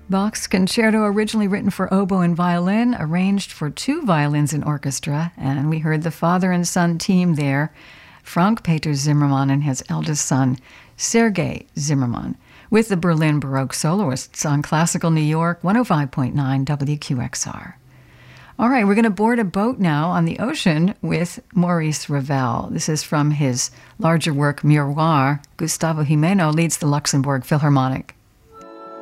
Bach's concerto, originally written for oboe and violin, arranged for two violins and orchestra, and we heard the father and son team there, Frank Peter Zimmermann and his eldest son, Sergei Zimmermann, with the Berlin Baroque Soloists on Classical New York 105.9 WQXR. All right, we're going to board a boat now on the ocean with Maurice Ravel. This is from his larger work, Miroir. Gustavo Gimeno leads the Luxembourg Philharmonic.